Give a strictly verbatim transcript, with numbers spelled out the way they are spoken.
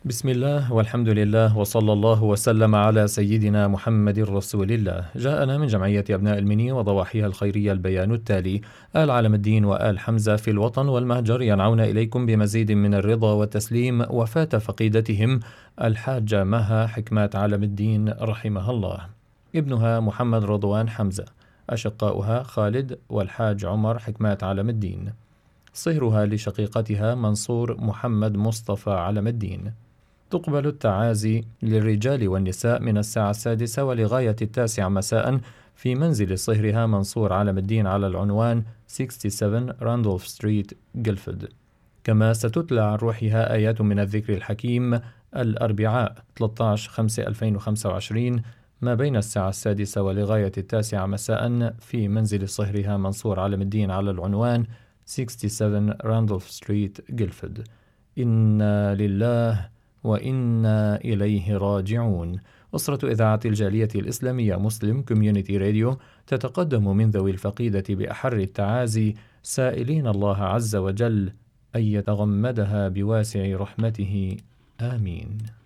بسم الله والحمد لله وصلى الله وسلم على سيدنا محمد رسول الله. جاءنا من جمعية أبناء المني وضواحيها الخيرية البيان التالي: آل علم الدين وآل حمزة في الوطن والمهجر ينعون إليكم بمزيد من الرضا والتسليم وفاة فقيدتهم الحاجة مها حكمات علم الدين رحمها الله، ابنها محمد رضوان حمزة، أشقاؤها خالد والحاج عمر حكمات علم الدين، صهرها لشقيقتها منصور محمد مصطفى علم الدين. تقبل التعازي للرجال والنساء من الساعة السادسة ولغاية التاسعة مساء في منزل صهرها منصور علم الدين على العنوان سبعة وستين راندولف ستريت جلفد. كما ستتلى عن روحها آيات من الذكر الحكيم الأربعاء ثلاثة عشر خمسة ألفين وخمسة وعشرين ما بين الساعة السادسة ولغاية التاسعة مساء في منزل صهرها منصور علم الدين على العنوان ستة وستين راندولف ستريت جلفد. إنا لله وإنا إليه راجعون. أسرة إذاعة الجالية الإسلامية مسلم كوميونيتي راديو تتقدم من ذوي الفقيدة بأحر التعازي، سائلين الله عز وجل أن يتغمدها بواسع رحمته، آمين.